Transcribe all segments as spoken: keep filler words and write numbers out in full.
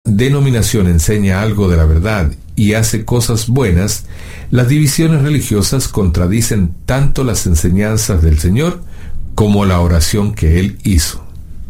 denominación enseña algo de la verdad y hace cosas buenas, las divisiones religiosas contradicen tanto las enseñanzas del Señor como la oración que Él hizo.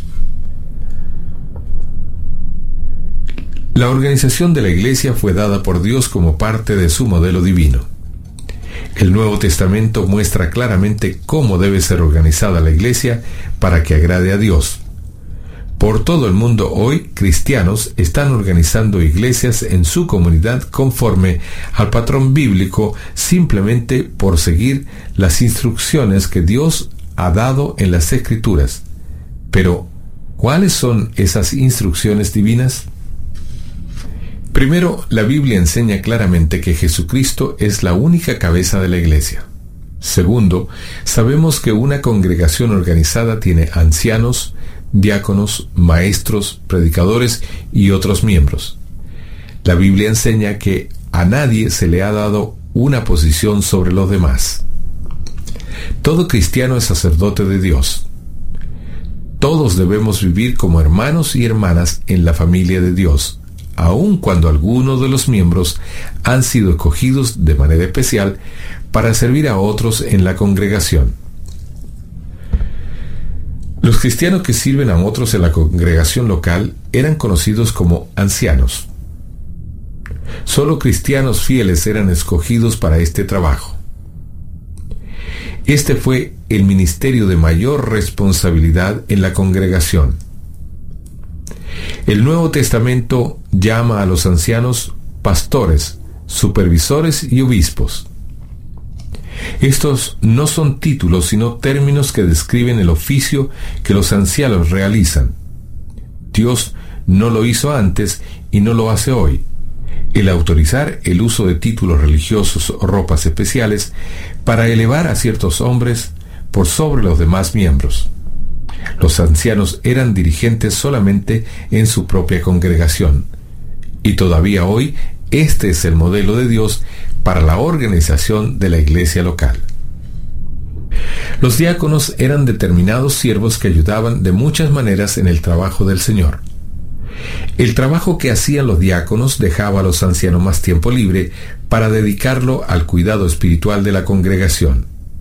La organización de la Iglesia fue dada por Dios como parte de su modelo divino. El Nuevo Testamento muestra claramente cómo debe ser organizada la Iglesia para que agrade a Dios. Por todo el mundo hoy, cristianos están organizando iglesias en su comunidad conforme al patrón bíblico simplemente por seguir las instrucciones que Dios ha dado en las Escrituras. Pero, ¿cuáles son esas instrucciones divinas? Primero, la Biblia enseña claramente que Jesucristo es la única cabeza de la Iglesia. Segundo, sabemos que una congregación organizada tiene ancianos, diáconos, maestros, predicadores y otros miembros. La Biblia enseña que a nadie se le ha dado una posición sobre los demás. Todo cristiano es sacerdote de Dios. Todos debemos vivir como hermanos y hermanas en la familia de Dios, aun cuando algunos de los miembros han sido escogidos de manera especial para servir a otros en la congregación. Los cristianos que sirven a otros en la congregación local eran conocidos como ancianos. Solo cristianos fieles eran escogidos para este trabajo. Este fue el ministerio de mayor responsabilidad en la congregación. El Nuevo Testamento llama a los ancianos pastores, supervisores y obispos. Estos no son títulos, sino términos que describen el oficio que los ancianos realizan. Dios no lo hizo antes y no lo hace hoy. El autorizar el uso de títulos religiosos o ropas especiales para elevar a ciertos hombres por sobre los demás miembros. Los ancianos eran dirigentes solamente en su propia congregación. Y todavía hoy, este es el modelo de Dios para la organización de la iglesia local. Los diáconos eran determinados siervos que ayudaban de muchas maneras en el trabajo del Señor. El trabajo que hacían los diáconos dejaba a los ancianos más tiempo libre para dedicarlo al cuidado espiritual de la congregación.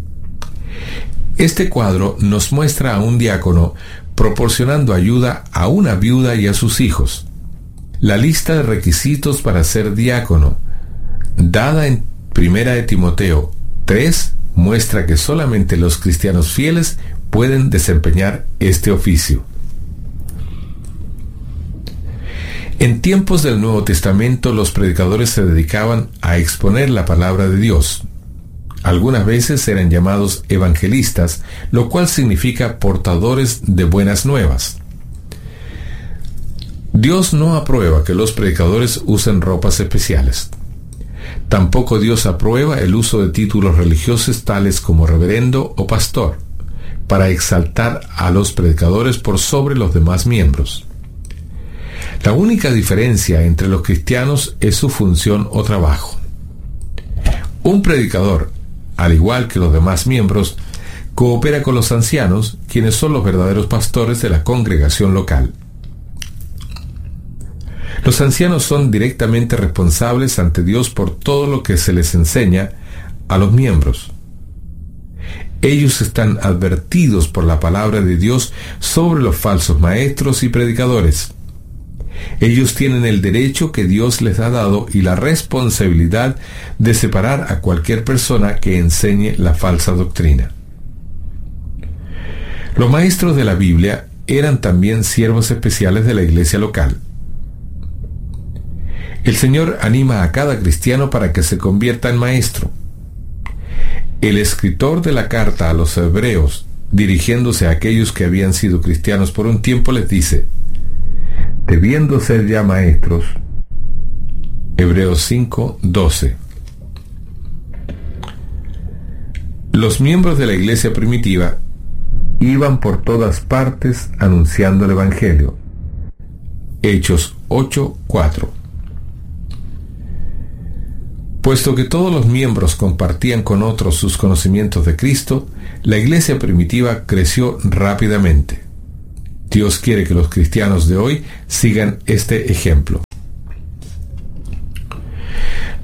Este cuadro nos muestra a un diácono proporcionando ayuda a una viuda y a sus hijos. La lista de requisitos para ser diácono, dada en Primera de Timoteo tres, muestra que solamente los cristianos fieles pueden desempeñar este oficio. En tiempos del Nuevo Testamento, los predicadores se dedicaban a exponer la palabra de Dios. Algunas veces eran llamados evangelistas, lo cual significa portadores de buenas nuevas. Dios no aprueba que los predicadores usen ropas especiales. Tampoco Dios aprueba el uso de títulos religiosos tales como reverendo o pastor, para exaltar a los predicadores por sobre los demás miembros. La única diferencia entre los cristianos es su función o trabajo. Un predicador, al igual que los demás miembros, coopera con los ancianos, quienes son los verdaderos pastores de la congregación local. Los ancianos son directamente responsables ante Dios por todo lo que se les enseña a los miembros. Ellos están advertidos por la palabra de Dios sobre los falsos maestros y predicadores. Ellos tienen el derecho que Dios les ha dado y la responsabilidad de separar a cualquier persona que enseñe la falsa doctrina. Los maestros de la Biblia eran también siervos especiales de la iglesia local. El Señor anima a cada cristiano para que se convierta en maestro. El escritor de la carta a los hebreos, dirigiéndose a aquellos que habían sido cristianos por un tiempo, les dice: debiendo ser ya maestros. Hebreos cinco, doce. Los miembros de la iglesia primitiva iban por todas partes anunciando el Evangelio. Hechos ocho, cuatro. Puesto que todos los miembros compartían con otros sus conocimientos de Cristo, la iglesia primitiva creció rápidamente. Dios quiere que los cristianos de hoy sigan este ejemplo.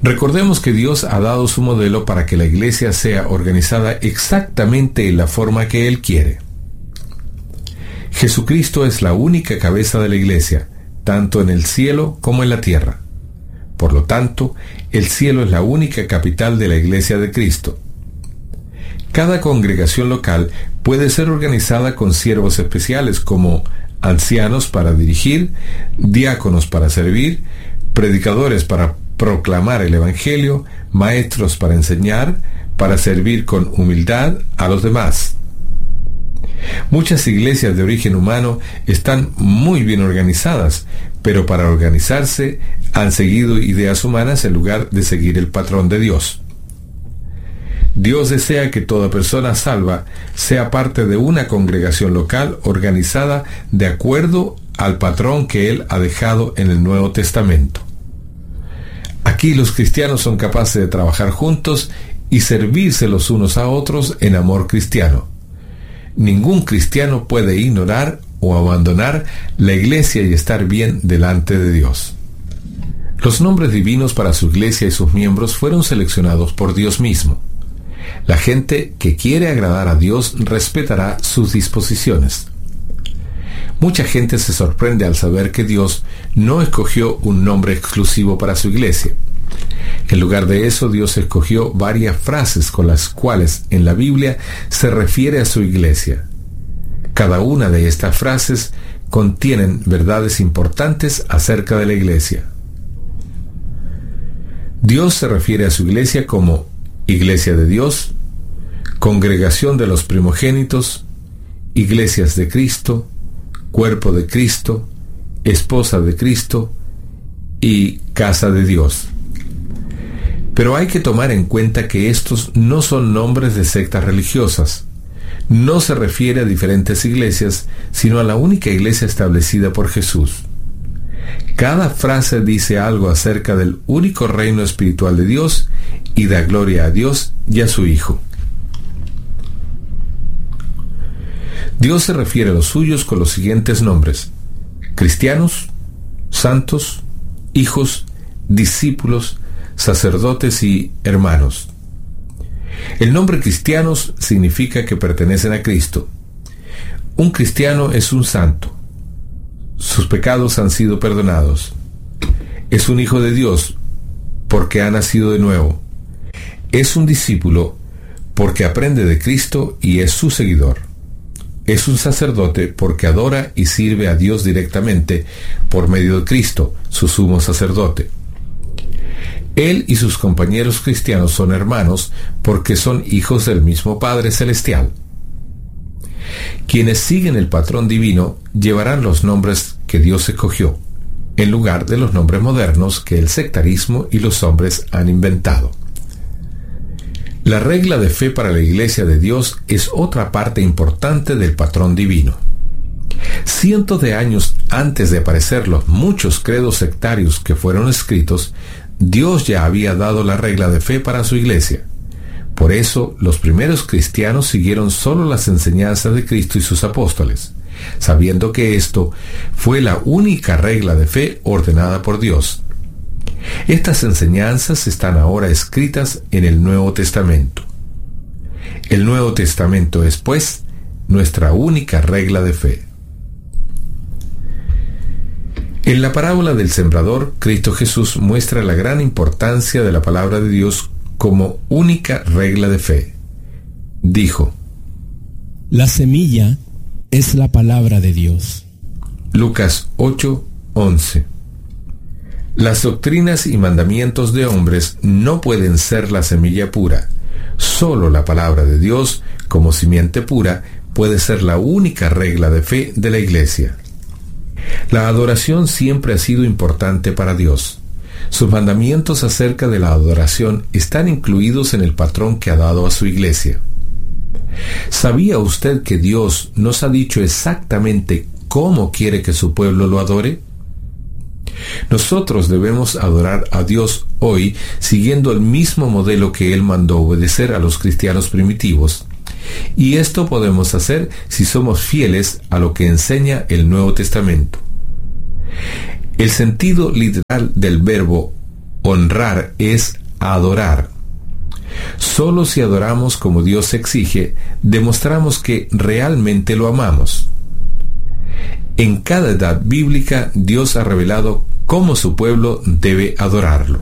Recordemos que Dios ha dado su modelo para que la iglesia sea organizada exactamente en la forma que Él quiere. Jesucristo es la única cabeza de la iglesia, tanto en el cielo como en la tierra. Por lo tanto, el cielo es la única capital de la iglesia de Cristo. Cada congregación local puede ser organizada con siervos especiales como ancianos para dirigir, diáconos para servir, predicadores para proclamar el Evangelio, maestros para enseñar, para servir con humildad a los demás. Muchas iglesias de origen humano están muy bien organizadas, pero para organizarse han seguido ideas humanas en lugar de seguir el patrón de Dios. Dios desea que toda persona salva sea parte de una congregación local organizada de acuerdo al patrón que Él ha dejado en el Nuevo Testamento. Aquí los cristianos son capaces de trabajar juntos y servirse los unos a otros en amor cristiano. Ningún cristiano puede ignorar o abandonar la iglesia y estar bien delante de Dios. Los nombres divinos para su iglesia y sus miembros fueron seleccionados por Dios mismo. La gente que quiere agradar a Dios respetará sus disposiciones. Mucha gente se sorprende al saber que Dios no escogió un nombre exclusivo para su iglesia. En lugar de eso, Dios escogió varias frases con las cuales en la Biblia se refiere a su iglesia. Cada una de estas frases contienen verdades importantes acerca de la iglesia. Dios se refiere a su iglesia como Iglesia de Dios, Congregación de los Primogénitos, Iglesias de Cristo, Cuerpo de Cristo, Esposa de Cristo y Casa de Dios. Pero hay que tomar en cuenta que estos no son nombres de sectas religiosas. No se refiere a diferentes iglesias, sino a la única iglesia establecida por Jesús. Cada frase dice algo acerca del único reino espiritual de Dios y da gloria a Dios y a su Hijo. Dios se refiere a los suyos con los siguientes nombres: cristianos, santos, hijos, discípulos, sacerdotes y hermanos. El nombre cristianos significa que pertenecen a Cristo. Un cristiano es un santo. Sus pecados han sido perdonados. Es un hijo de Dios porque ha nacido de nuevo. Es un discípulo porque aprende de Cristo y es su seguidor. Es un sacerdote porque adora y sirve a Dios directamente por medio de Cristo, su sumo sacerdote. Él y sus compañeros cristianos son hermanos porque son hijos del mismo Padre Celestial. Quienes siguen el patrón divino llevarán los nombres que Dios escogió, en lugar de los nombres modernos que el sectarismo y los hombres han inventado. La regla de fe para la Iglesia de Dios es otra parte importante del patrón divino. Cientos de años antes de aparecer los muchos credos sectarios que fueron escritos, Dios ya había dado la regla de fe para su iglesia. Por eso, los primeros cristianos siguieron solo las enseñanzas de Cristo y sus apóstoles, sabiendo que esto fue la única regla de fe ordenada por Dios. Estas enseñanzas están ahora escritas en el Nuevo Testamento. El Nuevo Testamento es, pues, nuestra única regla de fe. En la parábola del sembrador, Cristo Jesús muestra la gran importancia de la palabra de Dios como única regla de fe. Dijo: la semilla es la palabra de Dios. Lucas ocho, once. Las doctrinas y mandamientos de hombres no pueden ser la semilla pura. Solo la palabra de Dios, como simiente pura, puede ser la única regla de fe de la iglesia. La adoración siempre ha sido importante para Dios. Sus mandamientos acerca de la adoración están incluidos en el patrón que ha dado a su iglesia. ¿Sabía usted que Dios nos ha dicho exactamente cómo quiere que su pueblo lo adore? Nosotros debemos adorar a Dios hoy siguiendo el mismo modelo que Él mandó obedecer a los cristianos primitivos. Y esto podemos hacer si somos fieles a lo que enseña el Nuevo Testamento. El sentido literal del verbo honrar es adorar. Solo si adoramos como Dios exige, demostramos que realmente lo amamos. En cada edad bíblica, Dios ha revelado cómo su pueblo debe adorarlo.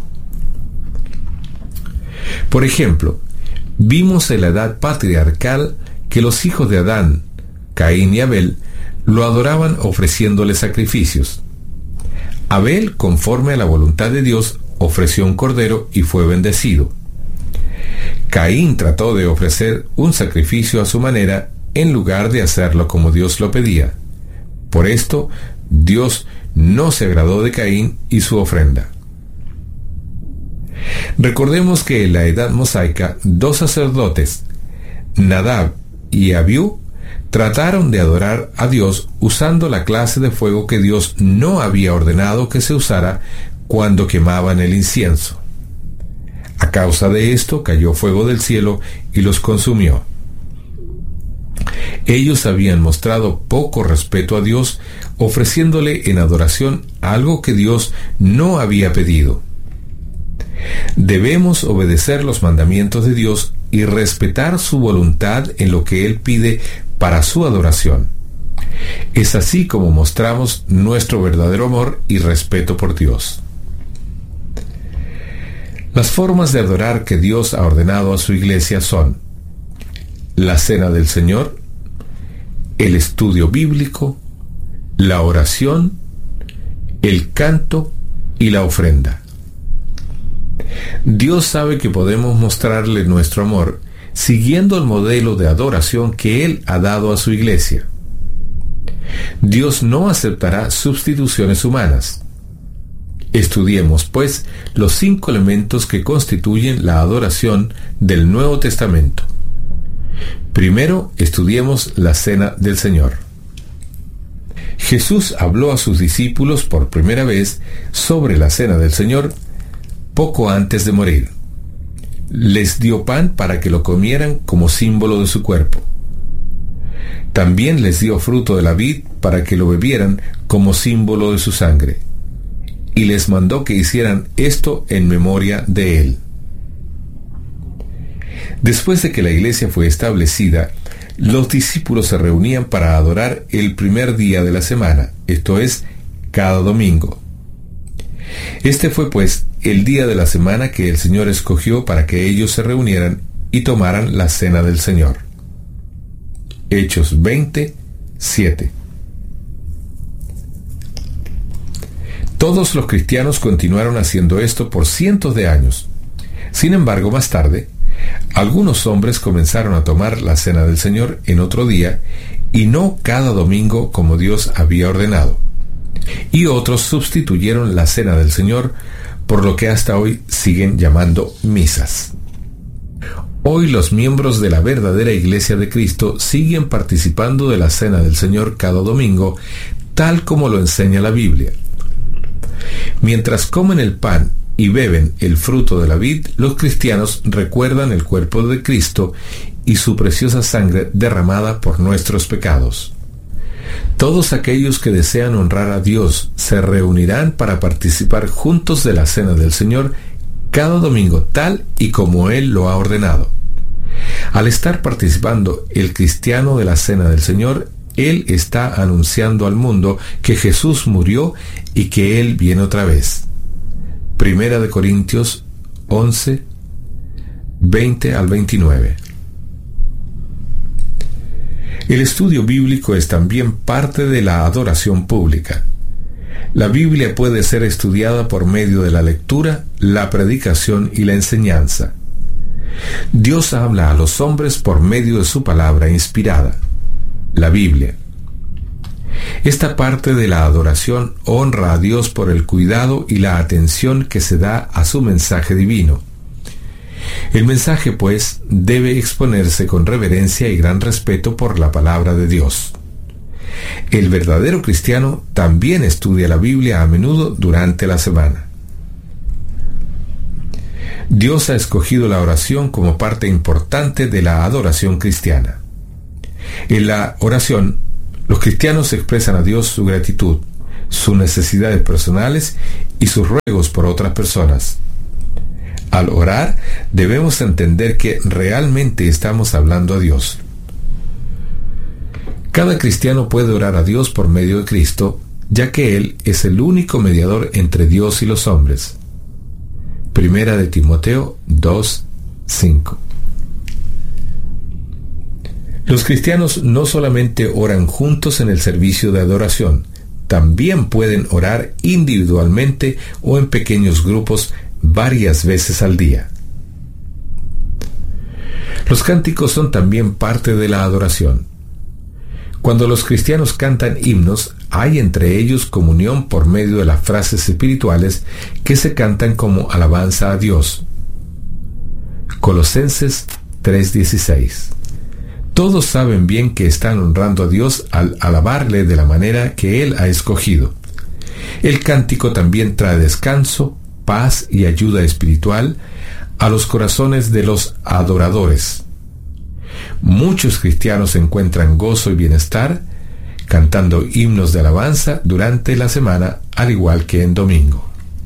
Por ejemplo, vimos en la edad patriarcal que los hijos de Adán, Caín y Abel, lo adoraban ofreciéndole sacrificios. Abel, conforme a la voluntad de Dios, ofreció un cordero y fue bendecido. Caín trató de ofrecer un sacrificio a su manera en lugar de hacerlo como Dios lo pedía. Por esto, Dios no se agradó de Caín y su ofrenda. Recordemos que en la edad mosaica, dos sacerdotes, Nadab y Abiú, trataron de adorar a Dios usando la clase de fuego que Dios no había ordenado que se usara cuando quemaban el incienso. A causa de esto cayó fuego del cielo y los consumió. Ellos habían mostrado poco respeto a Dios, ofreciéndole en adoración algo que Dios no había pedido. Debemos obedecer los mandamientos de Dios y respetar su voluntad en lo que Él pide para su adoración. Es así como mostramos nuestro verdadero amor y respeto por Dios. Las formas de adorar que Dios ha ordenado a su iglesia son la cena del Señor, el estudio bíblico, la oración, el canto y la ofrenda. Dios sabe que podemos mostrarle nuestro amor siguiendo el modelo de adoración que Él ha dado a su iglesia. Dios no aceptará sustituciones humanas. Estudiemos, pues, los cinco elementos que constituyen la adoración del Nuevo Testamento. Primero, estudiemos la Cena del Señor. Jesús habló a sus discípulos por primera vez sobre la Cena del Señor poco antes de morir. Les dio pan para que lo comieran como símbolo de su cuerpo. También les dio fruto de la vid para que lo bebieran como símbolo de su sangre. Y les mandó que hicieran esto en memoria de Él. Después de que la iglesia fue establecida, los discípulos se reunían para adorar el primer día de la semana, esto es, cada domingo. Este fue, pues, el día de la semana que el Señor escogió para que ellos se reunieran y tomaran la cena del Señor. Hechos veinte, siete. Todos los cristianos continuaron haciendo esto por cientos de años. Sin embargo, más tarde, algunos hombres comenzaron a tomar la cena del Señor en otro día y no cada domingo como Dios había ordenado. Y otros sustituyeron la cena del Señor por lo que hasta hoy siguen llamando misas. Hoy los miembros de la verdadera Iglesia de Cristo siguen participando de la cena del Señor cada domingo, tal como lo enseña la Biblia. Mientras comen el pan y beben el fruto de la vid, los cristianos recuerdan el cuerpo de Cristo y su preciosa sangre derramada por nuestros pecados. Todos aquellos que desean honrar a Dios se reunirán para participar juntos de la cena del Señor cada domingo, tal y como Él lo ha ordenado. Al estar participando el cristiano de la cena del Señor, él está anunciando al mundo que Jesús murió y que Él viene otra vez. Primera de Corintios once, veinte al veintinueve. El estudio bíblico es también parte de la adoración pública. La Biblia puede ser estudiada por medio de la lectura, la predicación y la enseñanza. Dios habla a los hombres por medio de su palabra inspirada, la Biblia. Esta parte de la adoración honra a Dios por el cuidado y la atención que se da a su mensaje divino. El mensaje, pues, debe exponerse con reverencia y gran respeto por la palabra de Dios. El verdadero cristiano también estudia la Biblia a menudo durante la semana. Dios ha escogido la oración como parte importante de la adoración cristiana. En la oración, los cristianos expresan a Dios su gratitud, sus necesidades personales y sus ruegos por otras personas. Al orar, debemos entender que realmente estamos hablando a Dios. Cada cristiano puede orar a Dios por medio de Cristo, ya que Él es el único mediador entre Dios y los hombres. Primera de Timoteo dos, cinco. Los cristianos no solamente oran juntos en el servicio de adoración, también pueden orar individualmente o en pequeños grupos varias veces al día. Los cánticos son también parte de la adoración. Cuando los cristianos cantan himnos, hay entre ellos comunión por medio de las frases espirituales que se cantan como alabanza a Dios. Colosenses tres dieciséis. Todos saben bien que están honrando a Dios al alabarle de la manera que Él ha escogido. El cántico también trae descanso, paz y ayuda espiritual a los corazones de los adoradores. Muchos cristianos encuentran gozo y bienestar cantando himnos de alabanza durante la semana, al igual que en domingo.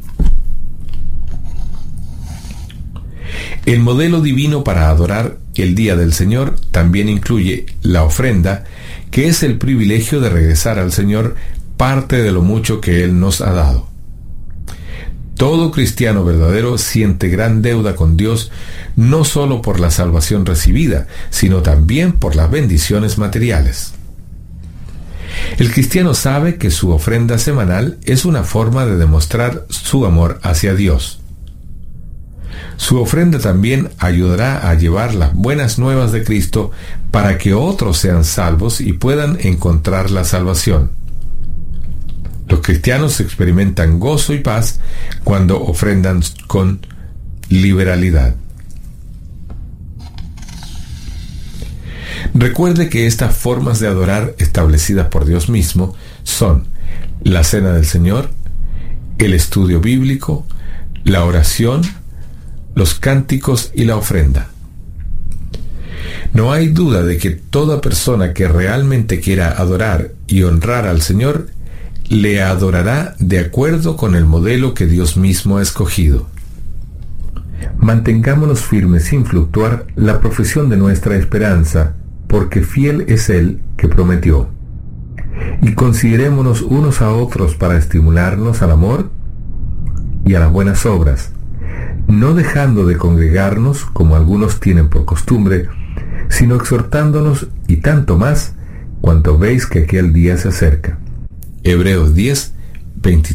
El modelo divino para adorar el día del Señor también incluye la ofrenda, que es el privilegio de regresar al Señor parte de lo mucho que Él nos ha dado. Todo cristiano verdadero siente gran deuda con Dios, no solo por la salvación recibida, sino también por las bendiciones materiales. El cristiano sabe que su ofrenda semanal es una forma de demostrar su amor hacia Dios. Su ofrenda también ayudará a llevar las buenas nuevas de Cristo para que otros sean salvos y puedan encontrar la salvación. Los cristianos experimentan gozo y paz cuando ofrendan con liberalidad. Recuerde que estas formas de adorar establecidas por Dios mismo son la cena del Señor, el estudio bíblico, la oración, los cánticos y la ofrenda. No hay duda de que toda persona que realmente quiera adorar y honrar al Señor le adorará de acuerdo con el modelo que Dios mismo ha escogido. Mantengámonos firmes sin fluctuar la profesión de nuestra esperanza, porque fiel es Él que prometió. Y considerémonos unos a otros para estimularnos al amor y a las buenas obras, no dejando de congregarnos como algunos tienen por costumbre, sino exhortándonos, y tanto más cuanto veis que aquel día se acerca. Hebreos diez, veintitrés.